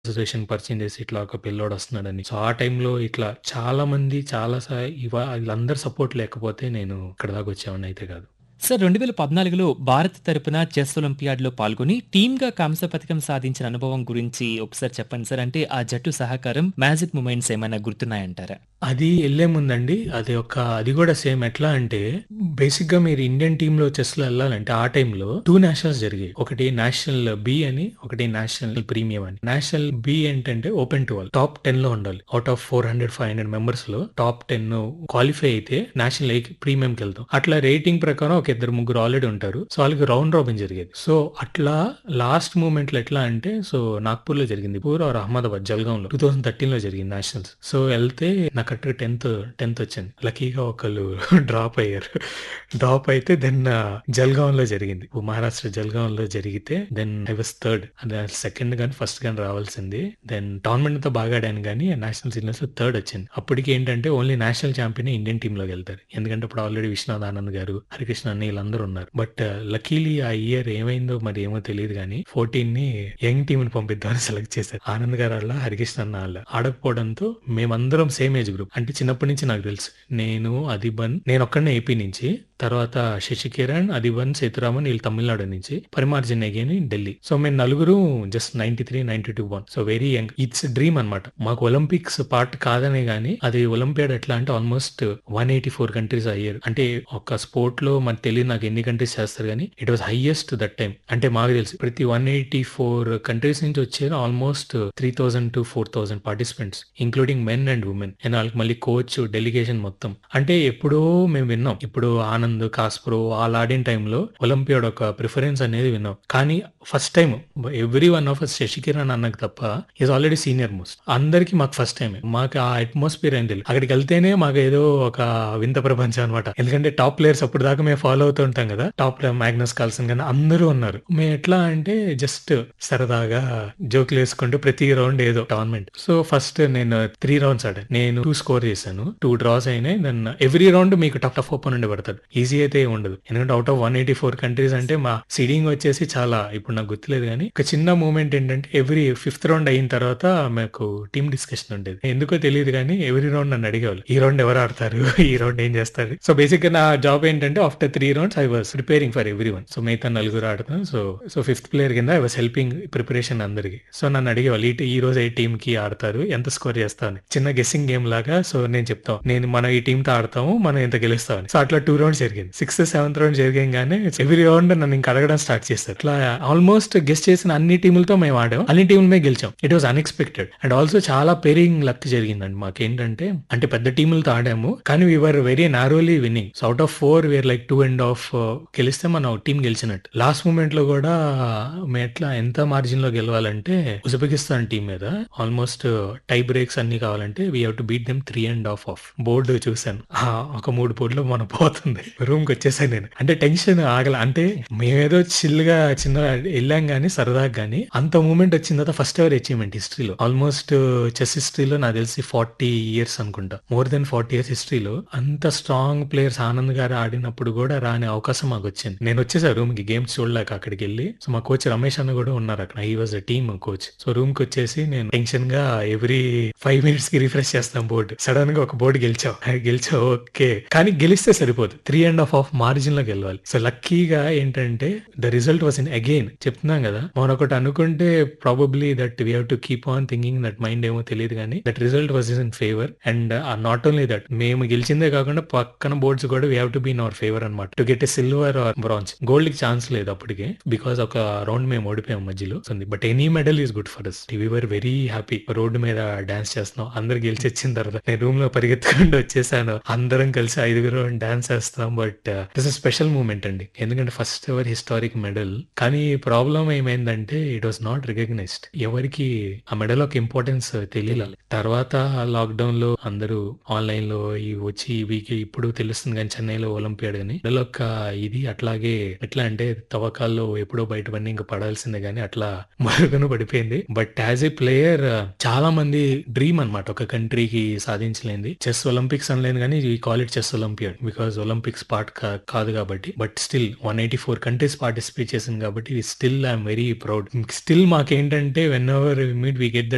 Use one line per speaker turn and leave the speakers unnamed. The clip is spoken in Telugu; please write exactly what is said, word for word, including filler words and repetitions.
అసోసియేషన్ పరిచయం చేసి ఇట్లా ఒక పిల్లోడొస్తున్నాడని. సో, ఆ టైంలో ఇట్లా చాలా మంది చాలా సా ఇవా ఈళ్ళందరి సపోర్ట్ లేకపోతే నేను ఇక్కడి దాకా వచ్చేవాడినయితే కాదు.
సార్ రెండు వేల పద్నాలుగులో భారత్ తరపున చెస్ ఒలింపియాడ్‌లో పాల్గొని టీమ్‌గా కాంస్య పతకం సాధించిన అనుభవం గురించి ఒకసారి చెప్పండి సార్. అంటే ఆ జట్టు సహకారం, మ్యాజిక్ మొమెంట్స్ ఏమైనా గుర్తున్నాయంటారా?
అది ఎళ్ళే ముందండి అది ఒక అది గూడా సేమ్ ఎట్లా అంటే బేసిక్‌గా మీరు ఇండియన్ టీమ్‌లో చెస్‌లో ఎళ్ళాలంటే ఆ టైంలో రెండు నేషనల్స్ జరిగాయి. ఒకటి నేషనల్ బి అని, ఒకటి నేషనల్ ప్రీమియం అని. నేషనల్ బి ఏంటంటే ఓపెన్ టు ఆల్. టాప్ టెన్‌లో ఉండాలి. ఔట్ ఆఫ్ నాలుగు వందలు, ఐదు వందలు మెంబర్స్‌లో టాప్ టెన్ క్వాలిఫై అయితే నేషనల్ ఏకి ప్రీమియంకెళ్తాం. అట్లా రేటింగ్ ప్రకారం ఒక ఇద్దరు ముగ్గురు ఆల్రెడీ ఉంటారు. సో, వాళ్ళకి రౌండ్ రాబిన్ జరిగేది. సో, అట్లా లాస్ట్ మూమెంట్‌లో ఎట్లా అంటే సో, నాగ్‌పూర్‌లో జరిగింది. పూర్ ఆర్ అహ్మదాబాద్ జల్గాంలో రెండు వేల పదమూడులో జరిగింది నేషనల్స్. సో, ఎళ్తే నాకు కరెక్ట్‌గా టెన్త్ టెన్త్ వచ్చింది. లక్కీగా ఒకళ్ళు డ్రాప్ అయ్యారు. డ్రాప్ అయితే దెన్ జల్గాంలో జరిగింది. మహారాష్ట్ర జల్గాంలో జరిగితే దెన్ ఐ వాస్ థర్డ్. అంటే సెకండ్ గాని, ఫస్ట్ గాని రావాల్సింది. దెన్ టోర్నమెంట్ అంతా బాగా ఆడాను గానీ నేషనల్ సీనియర్స్‌లో థర్డ్ వచ్చింది. అప్పటికి ఏంటంటే ఓన్లీ నేషనల్ ఛాంపియన్ ఇండియన్ టీమ్‌లోకెళ్తారు. ఎందుకంటే అప్పుడు ఆల్రెడీ విశ్వనాథ్ ఆనంద్ గారు, హరికృష్ణ అన్న ఈళ్ళందరూ ఉన్నారు. బట్ లక్కీలీ ఆ ఇయర్ ఏమైందో మరి ఏమో తెలీదు గానీ పద్నాలుగుని యంగ్ టీమ్‌ని పంపిద్దామని సెలెక్ట్ చేశారు. ఆనంద్ గారు ఆళ్ళ, హరికృష్ణ అన్న ఆళ్ళ. ఆడకపోవడంతో మేమందరం సేమ్ ఏజ్ గ్రూప్. అంటే చిన్నప్పటి నుంచి నాకు తెలుసు. నేను, అదిబన్ నేనొక్కడినే ఏపీ నుంచి. తర్వాత శశికిరణ్, అదిబన్, సేతురామన్ ఈళ్ళు తమిళనాడు నుంచి. పరిమార్జన్ అగైన్ ఢిల్లీ. సో, మేము నలుగురు జస్ట్ తొంభై మూడు, తొంభై రెండు Born. So, very young. It's dream అన్నమాట. మాకు ఒలింపిక్స్ పార్ట్ కాదనే గాని అది ఒలింపియాడ్ ఎట్లా అంటే ఆల్మోస్ట్ నూట ఎనభై నాలుగు కంట్రీస్ అయ్యారు. అంటే ఒక స్పోర్ట్‌లో మనకు తెలీదు నాకు ఎన్ని కంట్రీస్ చేస్తారు గానీ it was highest that time. అంటే మాకు తెలుసు ప్రతి నూట ఎనభై నాలుగు కంట్రీస్ నుంచి వచ్చారు ఆల్మోస్ట్ మూడు వేల టు నాలుగు వేల participants including men and women. And వాళ్ళకి మళ్ళీ కోచ్, డెలిగేషన్ మొత్తం. అంటే ఎప్పుడో మేము విన్నాం. ఇప్పుడు ఆనంద్, కాస్పరో వాళ్ళు ఆడిన టైంలో ఒలింపియాడ్ ఒక ప్రిఫరెన్స్ అనేది విన్నాం. కానీ first time every one of us Sasikiran అన్నకు తప్ప ఈస్ ఆల్రెడీ సీనియర్ మోస్ట్. అందరికి మాకు ఫస్ట్ టైమే. మాకు ఆ అట్మాస్ఫియర్ ఏం తెలీదు. అక్కడికెళ్తేనే మాకు ఏదో ఒక వింత ప్రపంచం అనమాట. ఎందుకంటే టాప్ ప్లేయర్స్ అప్పటిదాకా మేము ఫాలో అవుతూ ఉంటాం కదా! టాప్ మ్యాగ్నస్ కార్ల్సన్ గాని అందరూ ఉన్నారు. మేము ఎట్లా అంటే జస్ట్ సరదాగా జోకులేసుకుంటూ ప్రతి రౌండ్ ఏదో టోర్నమెంట్. సో, ఫస్ట్ నేను మూడు రౌండ్స్ ఆడాను. నేను రెండు స్కోర్ చేశాను. రెండు డ్రాస్ అయినాయి. దెన్ ఎవ్రీ రౌండ్ మీకు టఫ్ టఫ్ ఓపెనెంట్ పడతాడు. ఈజీ అయితే ఏం ఉండదు. ఎందుకంటే ఔట్ ఆఫ్ నూట ఎనభై నాలుగు కంట్రీస్ అంటే మా సీడింగ్ వచ్చేసి చాలా ఇప్పుడు నాకు గుర్తులేదు గానీ ఒక చిన్న మూమెంట్ ఏంటంటే ఎవ్రీ ఫిఫ్త్ రౌండ్ అయిన తర్వాత మాకు టీమ్ డిస్కషన్ ఉండేది. ఎందుకో తెలీదు గానీ ఎవ్రీ రౌండ్ నన్ను అడిగేవాళ్ళు. ఈ రౌండ్ ఎవరు ఆడతారు? ఈ రౌండ్ ఏం చేస్తారు? సో, బేసిక్‌గా నా జాబ్ ఏంటంటే ఆఫ్టర్ మూడు rounds I was preparing for everyone. So, మిగతా నలుగురు ఆడతాం. సో, సో ఫిఫ్త్ ప్లేయర్ కింద ఐ వాస్ హెల్పింగ్ ప్రిపరేషన్ అందరికి. సో, నన్ను అడిగేవాళ్ళు ఈ ఈ రోజు ఏ టీమ్‌కి ఆడతారు? ఎంత స్కోర్ చేస్తావు అని. చిన్న గెస్సింగ్ గేమ్ లాగా సో, నేను చెప్తాం. నేను మనం ఈ టీమ్‌తో ఆడతాము. మనం ఇంత గెలుస్తామని. సో, అట్లా రెండు రౌండ్స్ జరిగింది. Sixth, seventh round జరిగంగానే every round నన్ను ఇంక అడగడం స్టార్ట్ చేశారు. ఇట్లా ఆల్మోస్ట్ గెస్ చేసిన అన్ని టీములతో మేము ఆడాం. అన్ని టీములమే గెలిచాం. It was unexpected. And also చాలా పేరింగ్ లక్ జరిగిందండి మాకేంటంటే అంటే పెద్ద టీములతో ఆడాము. కానీ వి were very నారోలీ winnowing. So, out of నాలుగు వి ఆర్ లైక్ రెండు అండ్ హాఫ్ గెలిస్తే మన టీమ్ గెలిచినట్టు. లాస్ట్ మూమెంట్‌లో కూడా మేము ఎట్లా ఎంత మార్జిన్‌లో గెలవాలంటే ఉజ్బెకిస్తాన్ టీమ్ మీద ఆల్మోస్ట్ టై బ్రేక్స్ అన్ని కావాలంటే we have to beat them మూడు అండ్ హాఫ్ ఆఫ్. బోర్డ్ చూసాను. ఆ! ఒక మూడు బోర్డ్‌లో మనం పోతుంది. రూమ్‌కి వచ్చేసాను నేను. అంటే టెన్షన్ ఆగల. అంటే మేమేదో చిల్‌గా చిన్నగా ఎళ్ళాం గానీ సరదాగా గానీ అంత మూమెంట్ వచ్చిన తర్వాత ఫస్ట్ ఎవర్ అచీవ్‌మెంట్ హిస్టరీలో. ఆల్మోస్ట్ చెస్ హిస్టరీలో నాకు తెలిసి నలభై ఇయర్స్ అనుకుంటా. మోర్ దెన్ నలభై ఇయర్స్ హిస్టరీలో అంత స్ట్రాంగ్ ప్లేయర్స్ ఆనంద్ గారు ఆడినప్పుడు కూడా రాని అవకాశం మాకొచ్చింది. నేను వచ్చేసా రూమ్‌కి గేమ్స్ చూడలేక అక్కడికెళ్ళి. సో, మా కోచ్ రమేష్ అన్న కూడా ఉన్నారు అక్కడ. He was a team coach. So, రూమ్‌కి వచ్చేసి నేను టెన్షన్‌గా ఎవ్రీ ఐదు మినిట్స్‌కి రిఫ్రెష్ చేస్తాం బోర్డ్. సడెన్‌గా ఒక బోర్డ్ గెలిచాం. గెలిచాం ఓకే. కానీ గెలిస్తే సరిపోదు. మూడు అండ్ హాఫ్ ఆఫ్ మార్జిన్‌లో గెలవాలి. సో, లక్కీగా ఏంటంటే the result was in again చెప్తున్నాం కదా! మనం ఒకటి అనుకుంటే probably that we have to keep on thinking that mind ఏమో తెలీదు గానీ that result was in favour. And not only that మేము గెలిచిందే కాకుండా పక్కన బోర్డ్స్ కూడా we have to be in our favour అన్నమాట. To get a silver or bronze. గోల్డ్‌కి chance లేదు అప్పటికే. బికాజ్ ఒక రౌండ్ మేము ఓడిపోయాం మధ్యలో. But any medal is good for us. We were very happy. Road మీద డాన్స్ చేస్తున్నాం. అందరూ గెలిచి వచ్చిన తర్వాత నేను రూమ్‌లో పరిగెత్తుకుంటూ వచ్చేసాను. అందరం కలిసి ఐదుగురు డాన్స్ చేస్తాం. But it's a special moment అండి. ఎందుకంటే ఫస్ట్ ఎవర్ హిస్టారిక్ మెడల్. కానీ ప్రాబ్లమ్ ఏమైందంటే ఇట్ వాస్ నాట్ రికగ్నైజ్డ్. ఎవరికి ఆ మెడల్ ఒక ఇంపార్టెన్స్ తెలియలే. తర్వాత లాక్‌డౌన్‌లో అందరూ ఆన్‌లైన్‌లో ఇవి వచ్చి ఇవి ఇప్పుడు తెలుస్తుంది గానీ చెన్నైలో ఒలింపియాడ్ అని. మెడల్ ఒక ఇది అట్లాగే ఎట్లా అంటే తవ్వకాల్లో ఎప్పుడో బయట పడిన ఇంక పడాల్సిందే గానీ అట్లా మరుగున పడిపోయింది. బట్ యాస్ ఎ ప్లేయర్ చాలా మంది డ్రీమ్ అన్నమాట ఒక కంట్రీకి సాధించలేనిది. చెస్ ఒలింపిక్స్ అనలేను గానీ we call it chess olympiad. Because Olympics part కా కాదు కాబట్టి. బట్ స్టిల్ నూట ఎనభై నాలుగు కంట్రీస్ పార్టిసిపేట్ చేసింది కాబట్టి still I am very proud. Still మాకేంటంటే whenever we meet we get that